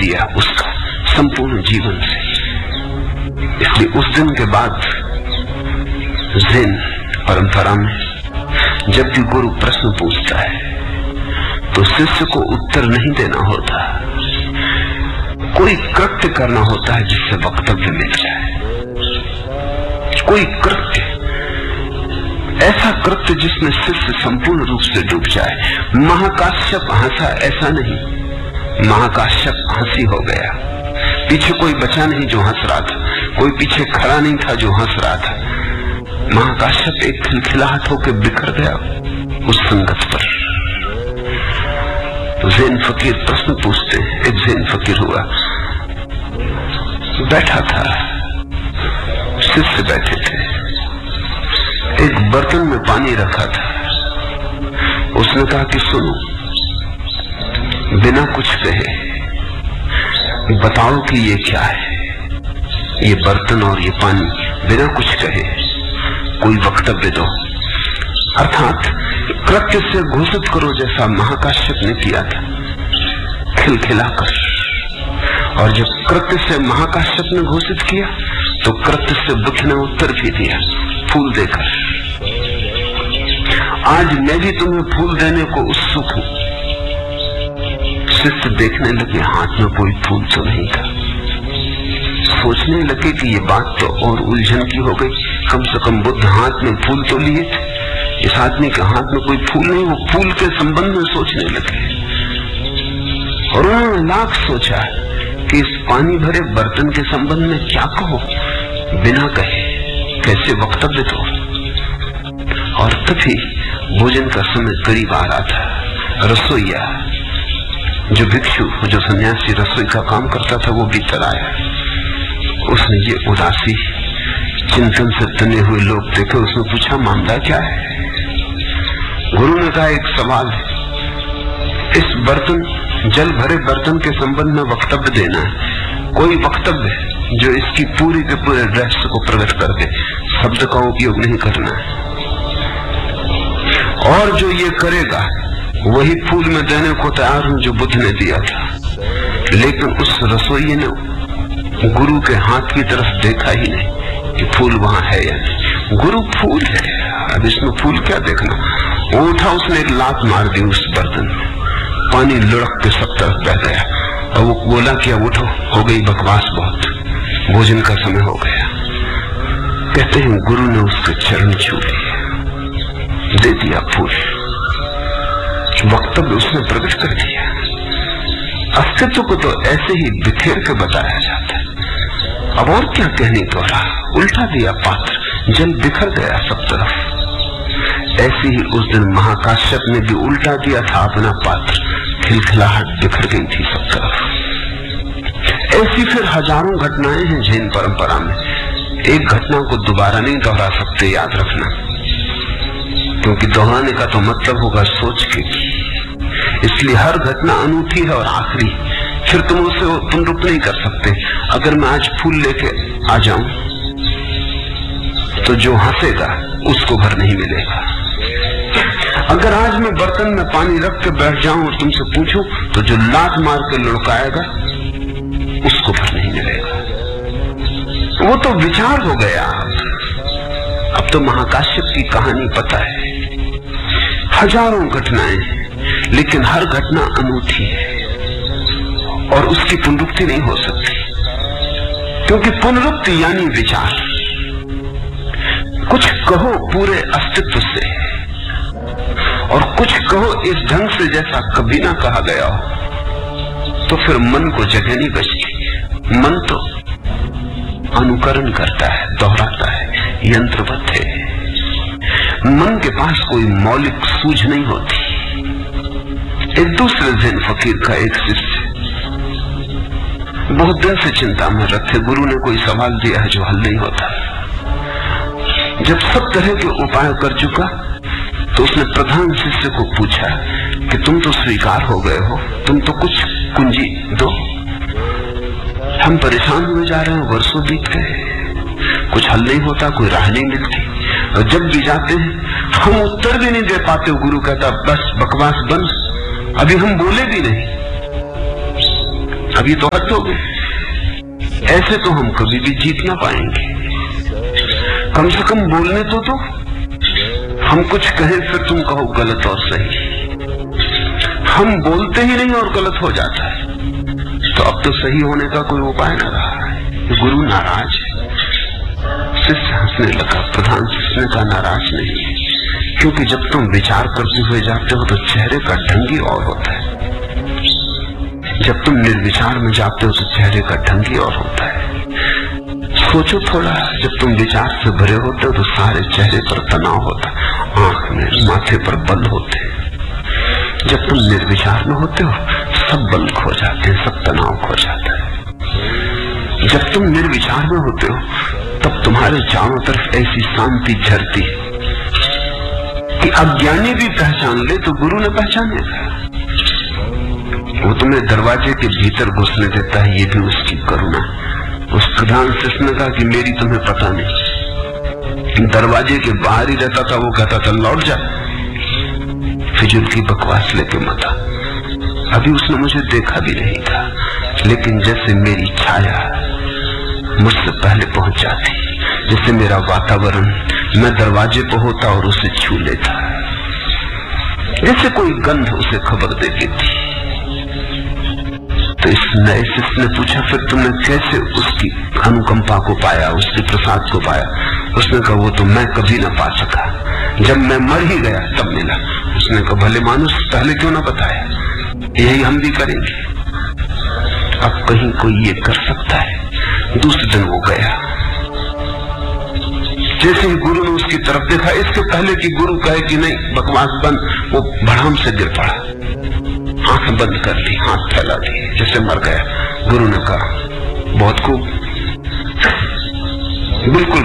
दिया उसका संपूर्ण जीवन से। इसलिए उस दिन के बाद ज़ेन परंपरा में जब भी गुरु प्रश्न पूछता है तो शिष्य को उत्तर नहीं देना होता, कोई कृत्य करना होता है जिससे वक्तव्य मिल जाए। कोई कृत्य, ऐसा कृत्य जिसमें शिष्य संपूर्ण रूप से डूब जाए। महाकाश्यप हंसा ऐसा नहीं, महाकाश्यप हंसी हो गया। पीछे कोई बचा नहीं जो हंस रहा था, कोई पीछे खड़ा नहीं था जो हंस रहा था। महाकाश्यप एक खिलखिलाहट होकर बिखर गया उस संगत पर। तो ज़ेन फकीर प्रश्न पूछते हैं। एक ज़ेन फकीर हुआ, बैठा था, शिष्य बैठे थे, एक बर्तन में पानी रखा था। उसने कहा कि सुनो, बिना कुछ कहे बताओ कि ये क्या है, ये बर्तन और ये पानी, बिना कुछ कहे कोई वक्तव्य दो। अर्थात कृत्य से घोषित करो जैसा महाकाश्यप ने किया था, खिलखिलाकर। और जब कृत्य से महाकाश्यप ने घोषित किया तो कृत्य से बुद्ध ने उत्तर भी दिया, फूल देकर। आज मैं भी तुम्हें फूल देने को उत्सुक हूं। शिष्य देखने लगे, हाथ में कोई फूल तो नहीं था। सोचने लगे कि ये बात तो और उलझन की हो गई, कम से कम बुद्ध हाथ में फूल तो लिए थे, इस आदमी के हाथ में कोई फूल नहीं। वो फूल के संबंध में सोचने लगे और उन्होंने लाख सोचा कि इस पानी भरे बर्तन के संबंध में क्या कहो, बिना कहे कैसे वक्तव्य दो। और तभी भोजन का समय करीब आ रहा था। रसोईया, जो भिक्षु, जो सन्यासी रसोई का काम करता था, वो भीतर आया। उसने ये उदासी चिंतन से तने हुए लोग देखे। उसने पूछा, मामला क्या है? गुरु ने कहा, एक सवाल है, इस बर्तन, जल भरे बर्तन के संबंध में वक्तव्य देना है। कोई वक्तव्य जो इसकी पूरी के पूरे रहस्य को प्रकट कर दे, शब्द का उपयोग नहीं करना है। और जो ये करेगा वही फूल में देने को तैयार हूं जो बुद्ध ने दिया था। लेकिन उस रसोई ने गुरु के हाथ की तरफ देखा ही नहीं कि फूल वहां है या नहीं। गुरु फूल है, अब इसमें फूल क्या देखना। वो उठा, उसने एक लात मार दी उस बर्तन में, पानी लुढ़क के सब तरफ बह गया। और वो बोला कि अब उठो, हो गई बकवास बहुत, भोजन का समय हो गया। कहते हैं गुरु ने उसके चरण छू लिए, दे दिया फूल, वक्तव्य उसने प्रकट कर दिया। अस्तित्व को तो ऐसे ही बिखेर के बताया जाता है। अब और क्या कहने को रहा, उल्टा दिया पात्र, जल बिखर गया सब तरफ। ऐसे ही उस दिन महाकाश्यप ने भी उल्टा दिया था अपना पात्र, खिलखिलाहट बिखर गई थी सब तरफ। ऐसी फिर हजारों घटनाएं हैं जैन परंपरा में। एक घटना को दोबारा नहीं दोहरा सकते, याद रखना, क्योंकि दोहराने का तो मतलब होगा सोच के। इसलिए हर घटना अनूठी है और आखिरी, फिर तुम उसे पुनरुक्त नहीं कर सकते। अगर मैं आज फूल लेके आ जाऊं तो जो हंसेगा उसको घर नहीं मिलेगा। अगर आज मैं बर्तन में पानी रख के बैठ जाऊं और तुमसे पूछूं तो जो लात मार के लुढ़काएगा उसको घर नहीं मिलेगा। वो तो विचार हो गया। अब तो महाकाश्यप की कहानी पता है, हजारों घटनाएं, लेकिन हर घटना अनूठी है और उसकी पुनरुक्ति नहीं हो सकती, क्योंकि पुनरुक्ति यानी विचार। कुछ कहो पूरे अस्तित्व से और कुछ कहो इस ढंग से जैसा कभी ना कहा गया हो, तो फिर मन को जगह नहीं बचती। मन तो अनुकरण करता है, दोहराता है, यंत्रवत है। मन के पास कोई मौलिक सूझ नहीं होती। एक दूसरे ज़ेन फकीर का एक शिष्य बहुत दिन से चिंता में रखे। गुरु ने कोई सवाल दिया है जो हल नहीं होता। जब सब तरह के उपाय कर चुका तो उसने प्रधान शिष्य को पूछा कि तुम तो स्वीकार हो गए हो, तुम तो कुछ कुंजी दो। हम परेशान हुए जा रहे हैं, वर्षों बीत गए, कुछ हल नहीं होता, कोई राह नहीं मिलती, और जब भी जाते हैं हम उत्तर भी नहीं दे पाते। गुरु कहता बस बकवास बंद, अभी हम बोले भी नहीं, अभी तो हद हो गई। ऐसे तो हम कभी भी जीत ना पाएंगे। कम से कम बोलने तो हम कुछ कहें फिर तुम कहो गलत और सही। हम बोलते ही नहीं और गलत हो जाता है। तो अब तो सही होने का कोई उपाय न रहा है। गुरु नाराज है। शिष्य हंसने लगा। प्रधान शिष्य का नाराज नहीं है, क्योंकि जब तुम विचार करते हुए जाते हो तो चेहरे का ढंग ही और होता है। जब तुम निर्विचार में जाते हो तो चेहरे का ढंग ही और होता है। सोचो थोड़ा, जब तुम विचार से भरे होते हो तो सारे चेहरे पर तनाव होता है, आंख में माथे पर बल होते हैं। जब तुम निर्विचार में होते हो सब बल खो जाते हैं, सब तनाव खो जाता है। जब तुम निर्विचार में होते हो तब तुम्हारे चारों तरफ ऐसी शांति झरती कि अज्ञानी भी पहचान ले तो गुरु ने पहचानेगा। वो तुम्हें दरवाजे के भीतर घुसने देता है, ये भी उसकी करुणा। उस प्रधान शिष्य ने कहा कि मेरी तुम्हें पता नहीं। दरवाजे के बाहर ही रहता था। वो कहता था लौट जा, फिजूल की बकवास लेके मत आ। अभी उसने मुझे देखा भी नहीं था, लेकिन जैसे मेरी छाया मुझसे पहले पहुंच जाती, जैसे मेरा वातावरण मैं दरवाजे पर होता और उसे छू लेता, जैसे कोई गंध उसे खबर देती थी। तो इस नए शिष्य ने पूछा, फिर तुमने कैसे उसकी अनुकंपा को पाया, उसके प्रसाद को पाया? उसने कहा, वो तो मैं कभी ना पा सका, जब मैं मर ही गया तब मिला। उसने कहा, भले मानुस पहले क्यों ना बताया? यही हम भी करेंगे। अब कहीं कोई ये कर सकता है? दूसरे दिन वो गया। जैसे ही गुरु ने उसकी तरफ देखा, इसके पहले कि गुरु कहे कि नहीं बकवास बंद, वो भड़ाम से गिर पड़ा, आंखें बंद कर ली, हाथ फैला दिए, जैसे मर गया। गुरु ने कहा, बहुत खूब, बिल्कुल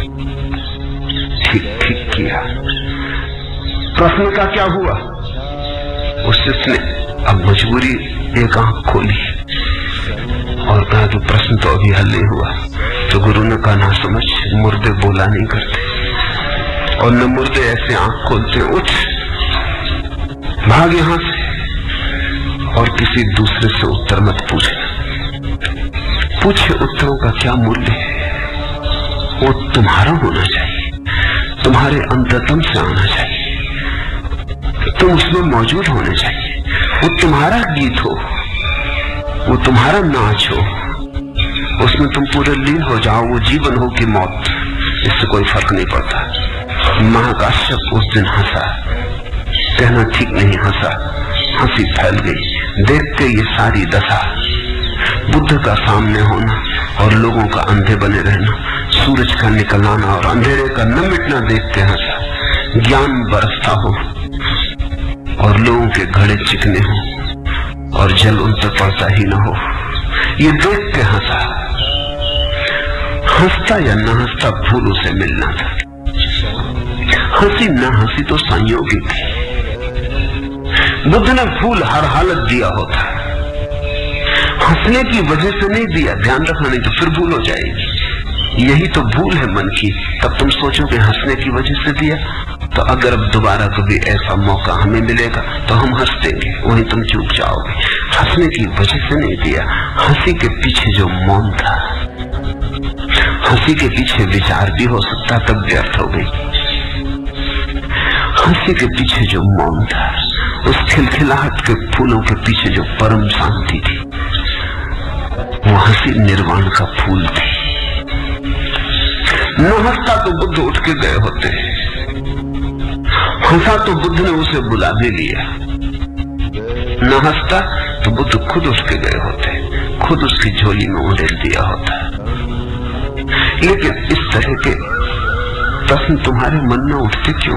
ठीक ठीक किया। प्रश्न का क्या हुआ? उस शिष्य ने अब मजबूरी एक आंख खोली और कहा कि प्रश्न तो अभी हल नहीं हुआ। तो गुरु ने कहा, ना समझ, मुर्दे बोला नहीं करते और न मुर्दे ऐसे आंख खोलते। उठ, भाग यहां से और किसी दूसरे से उत्तर मत पूछना। पूछे उत्तरों का क्या मूल्य है? वो तुम्हारा होना चाहिए, तुम्हारे अंतरतम से आना चाहिए, तुम उसमें मौजूद होने चाहिए। वो तुम्हारा गीत हो, वो तुम्हारा नाच हो, उसमें तुम पूरे लीन हो जाओ। वो जीवन हो कि मौत, इससे कोई फर्क नहीं पड़ता। महाकाश्यप उस दिन हंसा, कहना ठीक नहीं हंसा, हंसी फैल गई। देख के ये सारी दशा, बुद्ध का सामने होना और लोगों का अंधे बने रहना, सूरज का निकल आना और अंधेरे का न मिटना देख के हंसा। ज्ञान बरसता हो और लोगों के घड़े चिकने हो और जल उन पर पड़ता ही न हो, ये देख के हंसा। हंसता या न हंसता फूलों से मिलना था। हंसी न हंसी तो संयोगी थी। बुद्ध ने फूल हर हालत दिया होता, हंसने की वजह से नहीं दिया। ध्यान रखना, नहीं तो फिर भूल हो जाएगी। यही तो भूल है मन की। तब तुम सोचोगे हंसने की वजह से दिया, तो अगर अब दोबारा कभी ऐसा मौका हमें मिलेगा तो हम हंस देंगे, वहीं तुम चूक जाओगे। हंसने की वजह से नहीं दिया। हंसी के पीछे जो मौन था, हंसी के पीछे विचार भी हो सकता, तब व्यर्थ हो गई। हंसी के पीछे जो मौन था, उस खिलखिलाहट के फूलों के पीछे जो परम शांति थी, वो हंसी निर्वाण का फूल थी। न हंसता तो बुद्ध उठ के गए होते, हंसा तो बुद्ध ने उसे बुला भी लिया। न हंसता तो बुद्ध खुद उठ के गए होते, खुद उसकी झोली में उड़ेल दिया होता। लेकिन इस तरह के प्रश्न तुम्हारे मन में उठते क्यों?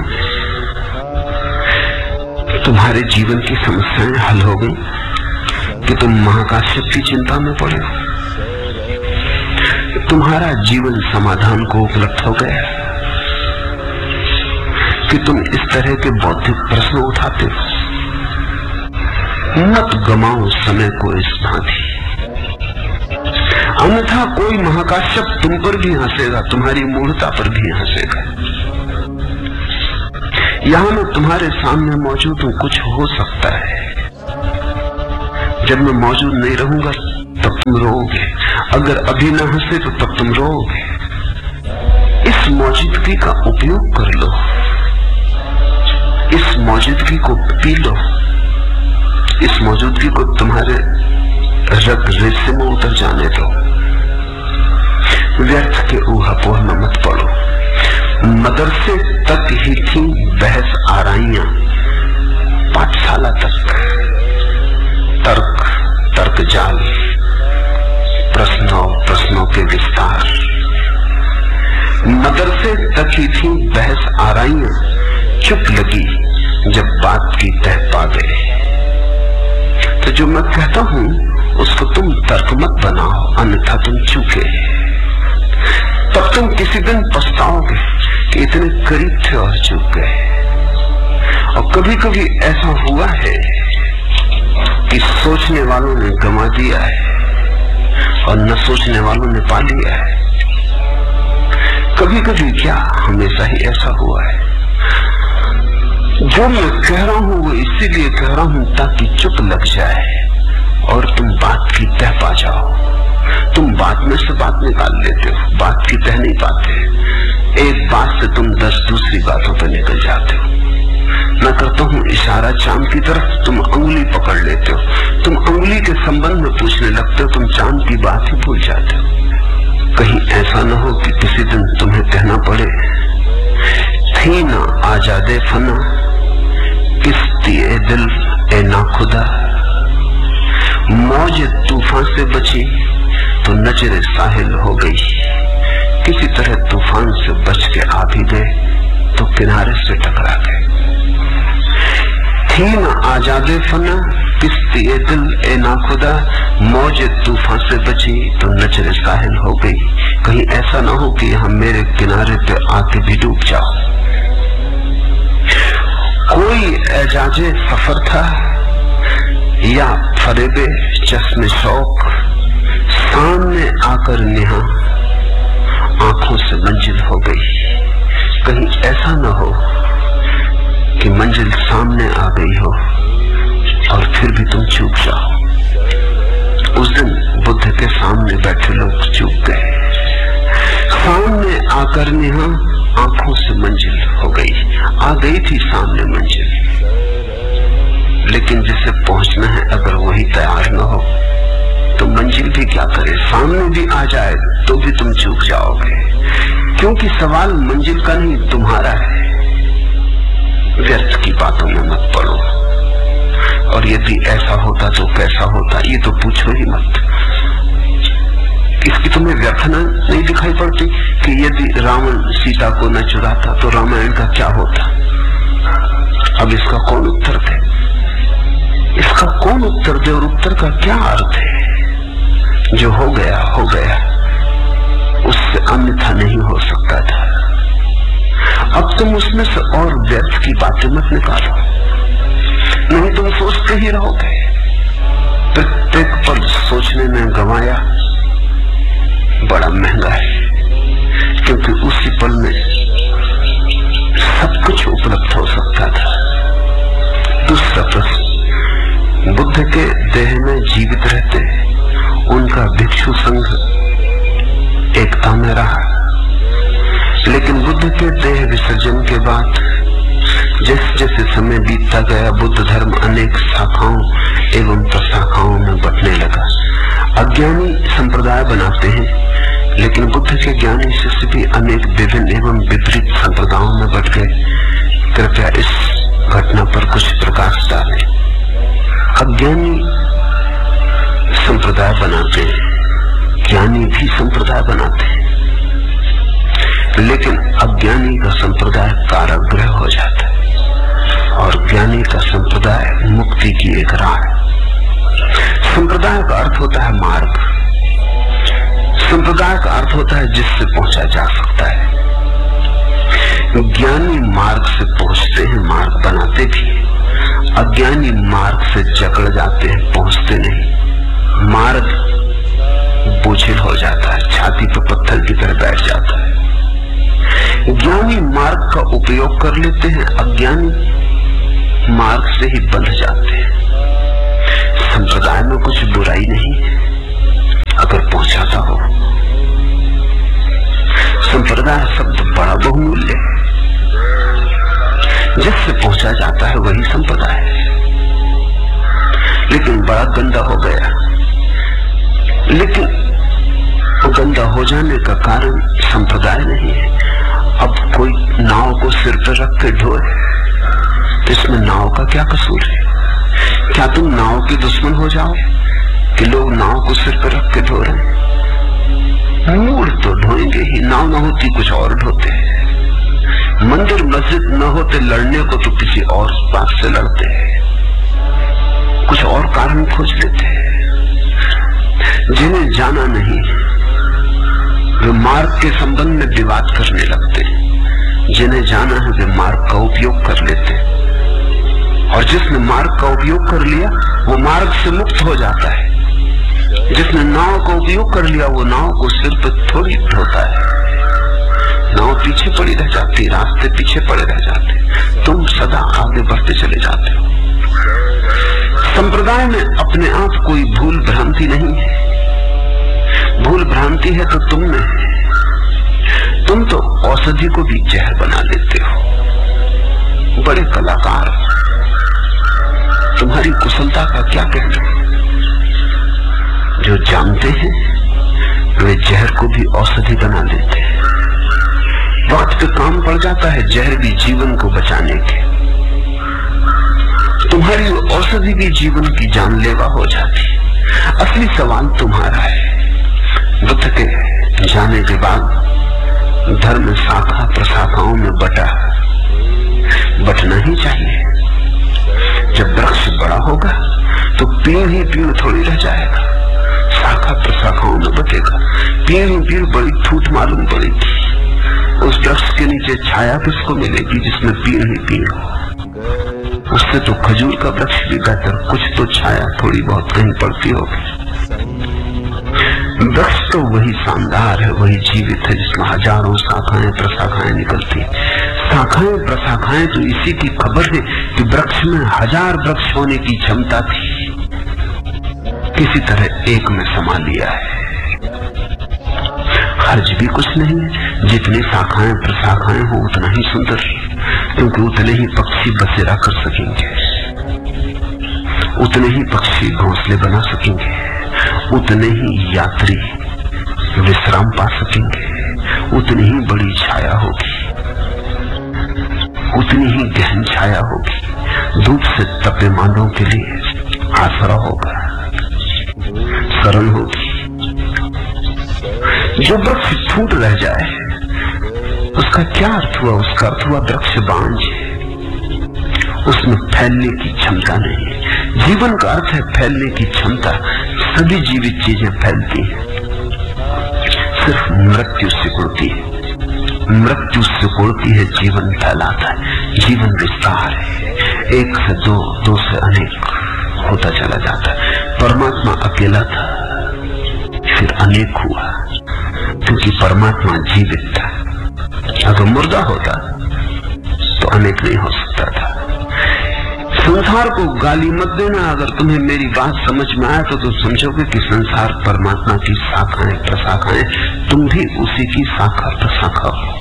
तुम्हारे जीवन की समस्याएं हल हो गई कि तुम महाकाश्यप की चिंता में पड़े हो? तुम्हारा जीवन समाधान को उपलब्ध हो गया कि तुम इस तरह के बौद्धिक प्रश्न उठाते हो? मत गमाओ समय को इस भांति, अन्यथा कोई महाकाश्यप तुम पर भी हंसेगा, तुम्हारी मूढ़ता पर भी हंसेगा। यहां मैं तुम्हारे सामने मौजूद हूं, कुछ हो सकता है। जब मैं मौजूद नहीं रहूंगा तुम रोओगे, अगर अभी न हंसे तो तब तुम रोओगे। इस मौजूदगी का उपयोग कर लो, इस मौजूदगी को पी लो, इस मौजूदगी को तुम्हारे रग रेसे में उतर जाने दो। व्यर्थ के ऊहापोह में मत पड़ो। मदरसे तक ही थी बहस आराइयां, पाठशाला तक तर्क तर्क जाल, प्रश्नों के विस्तार। मदरसे तक ही थी बहस आराइयां, चुप लगी जब बात की तह पा गए। तो जो मैं कहता हूं उसको तुम तर्क मत बनाओ, अन्यथा तुम चूके। तब तुम किसी दिन पछताओगे कि इतने करीब थे और चूक गए। और कभी कभी ऐसा हुआ है कि सोचने वालों ने गंवा दिया है और न सोचने वालों ने पा लिया है। कभी कभी क्या, हमेशा ही ऐसा हुआ है। जो मैं कह रहा हूं वो इसीलिए कह रहा हूं ताकि चुप लग जाए और तुम बात की तह पा जाओ। तुम बात में से बात निकाल लेते हो, बात की तह नहीं पाते। एक बात से तुम 10 दूसरी बातों पर निकल जाते हो। मैं करता हूं इशारा चांद की तरफ, तुम अंगुली पकड़ लेते हो। तुम अंगुली के संबंध में पूछने लगते हो, तुम चांद की बात ही भूल जाते हो। कहीं ऐसा न हो कि किसी दिन तुम्हें कहना पड़े, थी ना आजादे फना किस्ती ए दिल ए नाखुदा, मौज तूफान से बची तो नजरे साहिल हो गई। किसी तरह तूफान से बच के आ भी गए तो किनारे से टकरा गए। थी ना आजादे फना किस्ती ए दिल ए नाखुदा, मौज तूफान से बची तो नजरे साहिल हो गई। कहीं ऐसा ना हो कि हम मेरे किनारे पे आके भी डूब जाओ। कोई एजाजे सफर था या फरेबे चश्मे शौक, सामने आकर नेहा आंखों से मंजिल हो गई। कहीं ऐसा न हो कि मंजिल सामने आ गई हो और फिर भी तुम चूक जाओ। उस दिन बुद्ध के सामने बैठे लोग चूक गए। सामने आकर नेहा आंखों से मंजिल हो गई, आ गई थी सामने मंजिल, लेकिन जिसे पहुंचना है अगर वही तैयार न हो तो मंजिल भी क्या करे। सामने भी आ जाए तो भी तुम चूक जाओगे, क्योंकि सवाल मंजिल का नहीं तुम्हारा है। व्यर्थ की बातों में मत पड़ो। और यदि ऐसा होता तो कैसा होता, ये तो पूछो ही मत। इसकी तुम्हें व्यर्थना नहीं दिखाई पड़ती कि यदि रावण सीता को न चुराता तो रामायण का क्या होता। अब इसका कौन उत्तर दे, इसका कौन उत्तर दे, और उत्तर का क्या अर्थ है। जो हो गया हो गया, उससे अन्यथा नहीं हो सकता था। अब तुम उसमें से और व्यर्थ की बातें मत निकालो, नहीं तुम सोचते ही रहोगे। प्रत्येक पल सोचने में गंवाया बड़ा महंगा है, क्योंकि उसी पल में सब कुछ उपलब्ध हो सकता था। दूसरा प्रश्न, बुद्ध के देह में जीवित रहते उनका भिक्षु संघ एकता में रहा, लेकिन बुद्ध के देह विसर्जन के बाद जैसे जैसे समय बीतता गया बुद्ध धर्म अनेक शाखाओं एवं प्रशाखाओं में बंटने लगा। अज्ञानी संप्रदाय बनाते हैं, लेकिन बुद्ध के ज्ञानी शिष्य भी अनेक विभिन्न एवं विपरीत संप्रदायों में बंट गए। कृपया इस घटना पर कुछ प्रकाश डालें। अज्ञानी संप्रदाय बनाते हैं, ज्ञानी भी संप्रदाय बनाते हैं, लेकिन अज्ञानी का संप्रदाय कारागृह हो जाता है और ज्ञानी का संप्रदाय मुक्ति की एक राह है। संप्रदाय का अर्थ होता है मार्ग, संप्रदाय का अर्थ होता है जिससे पहुंचा जा सकता है। ज्ञानी मार्ग से पहुंचते हैं, मार्ग बनाते भी। अज्ञानी मार्ग से जकड़ जाते हैं, पहुंचते नहीं। मार्ग बोझिल हो जाता है, छाती पर पत्थर की तरह बैठ जाता है। ज्ञानी मार्ग का उपयोग कर लेते हैं, अज्ञानी मार्ग से ही बंध जाते हैं। संप्रदाय में कुछ बुराई नहीं है, जिससे पहुंचा जाता है वही संपदा है। लेकिन बड़ा गंदा हो गया। लेकिन वो गंदा हो जाने का कारण संप्रदाय नहीं है। अब कोई नाव को सिर पर रख के ढोए तो इसमें नाव का क्या कसूर है? क्या तुम नाव के दुश्मन हो जाओ कि लोग नाव को सिर पर रख के ढो रहे हैं? मूड तो ढोएंगे ही। नाव न होती कुछ और ढोते। मंदिर मस्जिद न होते लड़ने को तो किसी और बात से लड़ते, कुछ और कारण खोज लेते। जिन्हें जाना नहीं वे मार्ग के संबंध में विवाद करने लगते, जिन्हें जाना है वे मार्ग का उपयोग कर लेते, और जिसने मार्ग का उपयोग कर लिया वो मार्ग से मुक्त हो जाता है। जिसने नाव का उपयोग कर लिया वो नाव को सिर पर थोड़ी ढोता है। नाव पीछे पड़ी रह जाती, रास्ते पीछे पड़े रह जाते, तुम सदा आगे बढ़ते चले जाते हो। संप्रदाय में अपने आप कोई भूल भ्रांति नहीं है। भूल भ्रांति है तो तुम में है। तुम तो औषधि को भी जहर बना लेते हो। बड़े कलाकार, तुम्हारी कुशलता का क्या कहना। जो जानते हैं वे जहर को भी औषधि बना लेते हैं। वक्त पे काम पड़ जाता है जहर भी जीवन को बचाने के। तुम्हारी औषधि भी जीवन की जानलेवा हो जाती है। असली सवाल तुम्हारा है। बुद्ध के जाने के बाद धर्म शाखा प्रशाखाओं में बटना ही चाहिए। जब वृक्ष बड़ा होगा तो पेड़ ही पेड़ थोड़ी रह जाएगा, शाखा प्रशाखाओं में बटेगा। पेड़ ही पेड़ बड़ी ठूठ मालूम पड़ेगी। उस वृक्ष के नीचे छाया किसको मिलेगी जिसमें पेड़ ही पेड़ हो। उससे तो खजूर का वृक्ष भी बेहतर, कुछ तो छाया थोड़ी बहुत कहीं पड़ती होगी। वृक्ष तो वही शानदार है, वही जीवित है जिसमें हजारों शाखाएं प्रशाखाएं निकलती। शाखाएं प्रशाखाएं तो इसी की खबर है कि वृक्ष में हजार वृक्ष होने की क्षमता थी, किसी तरह एक में समा लिया है। हर्ज भी कुछ नहीं है। जितनी शाखाएं प्रशाखाएं हो उतना ही सुंदर, क्योंकि उतने ही पक्षी बसेरा कर सकेंगे, उतने ही पक्षी घोंसले बना सकेंगे, उतने ही यात्री विश्राम पा सकेंगे, उतनी ही बड़ी छाया होगी, उतनी ही गहन छाया होगी। धूप से तपे मानों के लिए आसरा होगा, शरण होगी। जो वृक्ष फूट रह जाए उसका क्या अर्थ हुआ? उसका अर्थ हुआ वृक्ष बांझ, उसमें फैलने की क्षमता नहीं है। जीवन का अर्थ है फैलने की क्षमता। सभी जीवित चीजें फैलती हैं, सिर्फ मृत्यु सिकुड़ती है। मृत्यु सिकुड़ती है, जीवन फैलाता है। जीवन विस्तार है, एक से दो, दो से अनेक होता चला जाता है। परमात्मा अकेला था, फिर अनेक हुआ, क्योंकि परमात्मा जीवित था। अगर मुर्दा होता तो अनेक नहीं हो सकता था। संसार को गाली मत देना। अगर तुम्हें मेरी बात समझ में आए तो तुम समझोगे कि संसार परमात्मा की शाखाएं प्रशाखाएं, तुम भी उसी की शाखा प्रशाखा हो।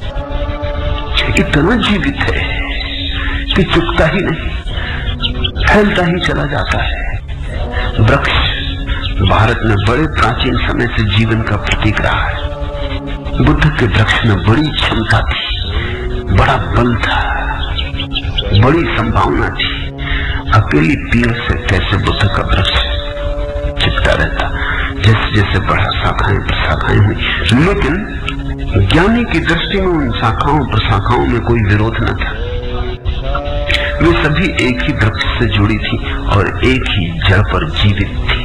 इतना जीवित है कि चुकता ही नहीं, फैलता ही चला जाता है। वृक्ष भारत में बड़े प्राचीन समय से जीवन का प्रतीक रहा है। बुद्ध के वृक्ष में बड़ी क्षमता थी, बड़ा बल था, बड़ी संभावना थी। अकेली पीड़ से कैसे बुद्ध का वृक्ष चिपटा रहता, जैसे जैसे बड़ा शाखाएं प्रशाखाएं हुई। लेकिन ज्ञानी की दृष्टि में उन शाखाओं प्रशाखाओं में कोई विरोध न था। वे सभी एक ही वृक्ष से जुड़ी थी और एक ही जड़ पर जीवित थी।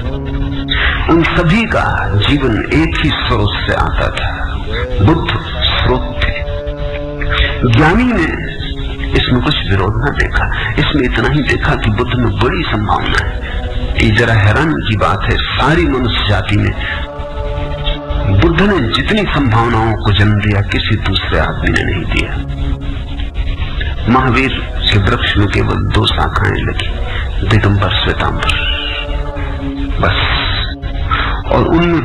उन सभी का जीवन एक ही स्रोत से आता था। बुद्ध स्रोत थे। ज्ञानी ने इसमें कुछ विरोध न देखा, इसमें इतना ही देखा कि बुद्ध में बड़ी संभावना है। ये जरा हैरान की बात है, सारी मनुष्य जाति में बुद्ध ने जितनी संभावनाओं को जन्म दिया किसी दूसरे आदमी ने नहीं दिया। महावीर के वृक्ष में केवल 2 शाखाएं लगी, दिगंबर श्वेतांबर, बस। और उनमें